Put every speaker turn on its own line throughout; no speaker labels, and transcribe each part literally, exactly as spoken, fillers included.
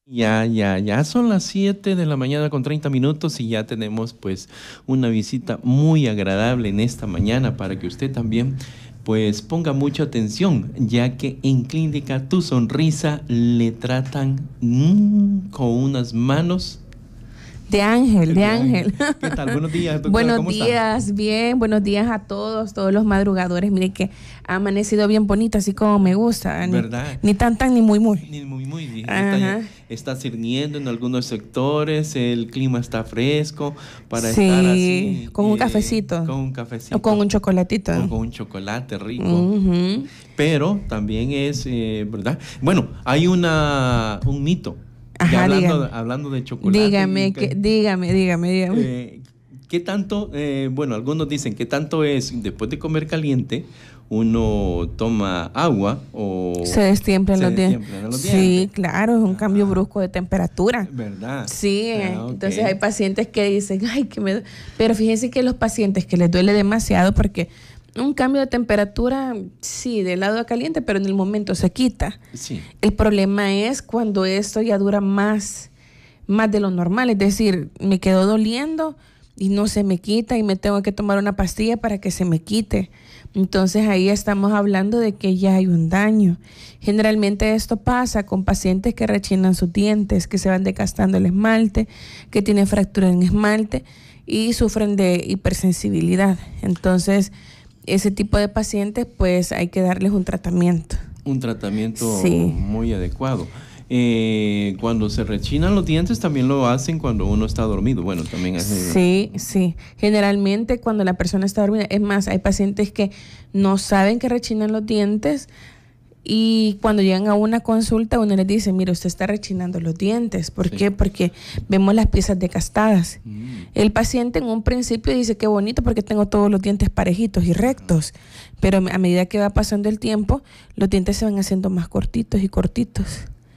Ya, ya, ya son las siete de la mañana con treinta minutos y ya tenemos pues una visita muy agradable en esta mañana para que usted también pues ponga mucha atención, ya que en Clínica Tu Sonrisa le tratan mmm, con unas manos
de ángel, de, de ángel. ángel.
¿Qué tal? Buenos días, doctora.
Buenos
¿Cómo
días,
está?
Bien, buenos días a todos, todos los madrugadores. Miren que ha amanecido bien bonito, así como me gusta. Ni,
¿verdad?
Ni tan tan, ni muy muy.
Ni muy muy. Está, está sirviendo en algunos sectores, el clima está fresco para
sí,
estar así.
con eh, un cafecito.
Con un cafecito.
O con un chocolatito.
O con un chocolate rico.
Uh-huh.
Pero también es, eh, ¿verdad? Bueno, hay una un mito.
Ajá,
hablando,
dígame.
hablando de chocolate.
Dígame, que, dígame, dígame, dígame.
Eh, ¿Qué tanto, eh, bueno, algunos dicen que tanto es después de comer caliente, uno toma agua o
se destiemplan los, los dientes? Sí, claro, es un ah, cambio brusco de temperatura.
¿Verdad?
Sí, ah, okay. Entonces hay pacientes que dicen, ay, que me... Pero fíjense que los pacientes que les duele demasiado porque... Un cambio de temperatura, sí, del lado caliente, pero en el momento se quita.
Sí.
El problema es cuando esto ya dura más, más de lo normal. Es decir, me quedó doliendo y no se me quita y me tengo que tomar una pastilla para que se me quite. Entonces ahí estamos hablando de que ya hay un daño. Generalmente esto pasa con pacientes que rechinan sus dientes, que se van desgastando el esmalte, que tienen fractura en esmalte y sufren de hipersensibilidad. Entonces... ese tipo de pacientes, pues hay que darles un tratamiento.
Un tratamiento
sí.
muy adecuado. Eh, cuando se rechinan los dientes también lo hacen cuando uno está dormido. Bueno, también hace...
Sí, sí. Generalmente cuando la persona está dormida, es más, hay pacientes que no saben que rechinan los dientes y cuando llegan a una consulta uno les dice, mire, usted está rechinando los dientes. ¿Por sí. qué? Porque vemos las piezas desgastadas. Mm. El paciente en un principio dice, qué bonito porque tengo todos los dientes parejitos y rectos. Mm. Pero a medida que va pasando el tiempo, los dientes se van haciendo más cortitos y cortitos.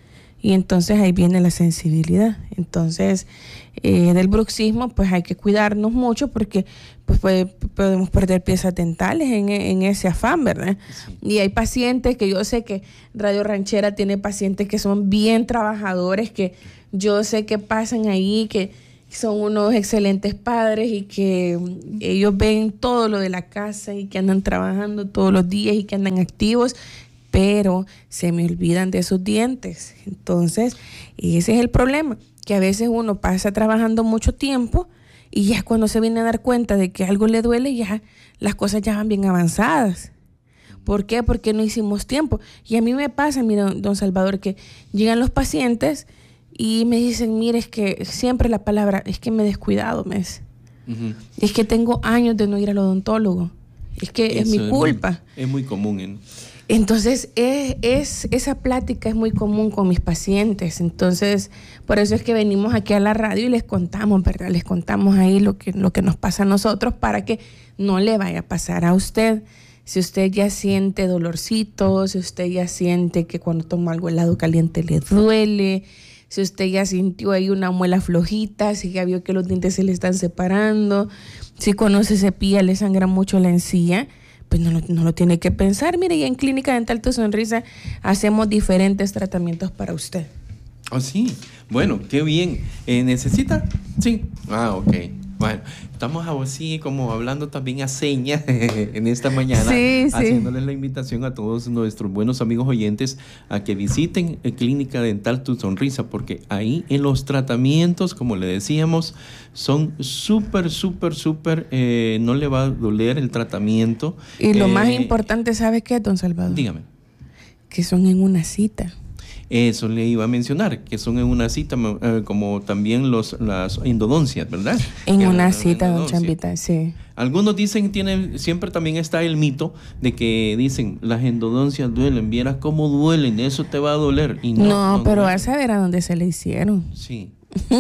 Y entonces ahí viene la sensibilidad. Entonces, eh, del bruxismo, pues hay que cuidarnos mucho porque pues puede, podemos perder piezas dentales en, en ese afán, ¿verdad? Sí. Y hay pacientes que yo sé que Radio Ranchera tiene pacientes que son bien trabajadores, que yo sé que pasan ahí, que son unos excelentes padres y que ellos ven todo lo de la casa y que andan trabajando todos los días y que andan activos, pero se me olvidan de sus dientes. Entonces, ese es el problema, que a veces uno pasa trabajando mucho tiempo y ya cuando se viene a dar cuenta de que algo le duele, ya las cosas ya van bien avanzadas. ¿Por qué? Porque no hicimos tiempo. Y a mí me pasa, mira, don Salvador, que llegan los pacientes y me dicen, mire, es que siempre la palabra, es que me he descuidado, me es. Uh-huh. Es que tengo años de no ir al odontólogo. Es que Eso es mi culpa.
Es muy, es muy común, ¿eh?
Entonces, es, es, esa plática es muy común con mis pacientes. Entonces, por eso es que venimos aquí a la radio y les contamos, ¿verdad? Les contamos ahí lo que, lo que nos pasa a nosotros para que no le vaya a pasar a usted. Si usted ya siente dolorcito, si usted ya siente que cuando toma algo helado caliente le duele, si usted ya sintió ahí una muela flojita, si ya vio que los dientes se le están separando, si cuando se cepilla le sangra mucho la encía, pues no, no lo tiene que pensar. Mire, ya en Clínica Dental Tu Sonrisa hacemos diferentes tratamientos para usted.
Oh, sí. Bueno, qué bien. Eh, ¿Necesita? Sí. Ah, ok. Bueno, estamos así como hablando también a señas en esta mañana,
sí, sí.
haciéndoles la invitación a todos nuestros buenos amigos oyentes a que visiten Clínica Dental Tu Sonrisa, porque ahí en los tratamientos, como le decíamos, son súper, súper, súper, eh, no le va a doler el tratamiento.
Y lo
eh,
más importante, ¿sabe qué, don Salvador?
Dígame.
Que son en una cita.
Eso le iba a mencionar, que son en una cita, eh, como también los, las endodoncias, ¿verdad?
En
que
una cita, don Chambita, sí.
Algunos dicen, tienen, siempre también está el mito de que dicen, las endodoncias duelen, vieras cómo duelen, eso te va a doler. Y no,
no,
no
pero
duele.
vas a ver a dónde se le hicieron.
Sí.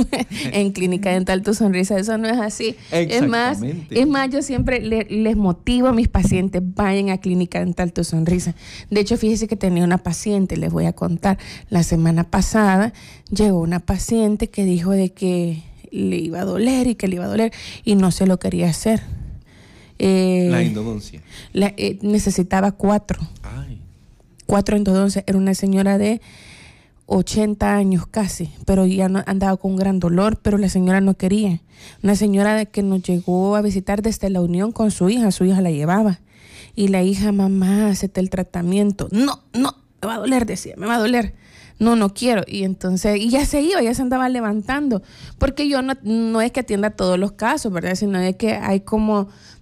En Clínica Dental Tu Sonrisa eso no es así. Es más, es más, yo siempre le, les motivo a mis pacientes, vayan a Clínica Dental Tu Sonrisa. De hecho, fíjese que tenía una paciente, les voy a contar, la semana pasada llegó una paciente que dijo de que le iba a doler y que le iba a doler y no se lo quería hacer.
Eh, la endodoncia.
La, eh, necesitaba cuatro.
Ay.
Cuatro endodoncias. Era una señora de ochenta años casi, pero ya no, andaba con un gran dolor, pero la señora no quería. Una señora que nos llegó a visitar desde la Unión con su hija, su hija la llevaba. Y la hija, mamá, hacete el tratamiento. No, no, me va a doler, decía, me va a doler. No, no quiero. Y entonces, y ya se iba, ya se andaba levantando. Porque yo no, no es que atienda todos los casos, ¿verdad? Sino es que hay como